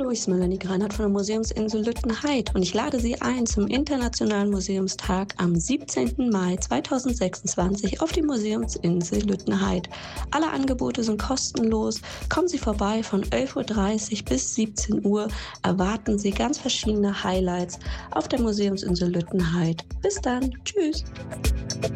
Hallo, ich bin Melanie Greinert von der Museumsinsel Lüttenheid und ich lade Sie ein zum Internationalen Museumstag am 17. Mai 2026 auf die Museumsinsel Lüttenheid. Alle Angebote sind kostenlos. Kommen Sie vorbei von 11:30 Uhr bis 17 Uhr. Erwarten Sie ganz verschiedene Highlights auf der Museumsinsel Lüttenheid. Bis dann. Tschüss.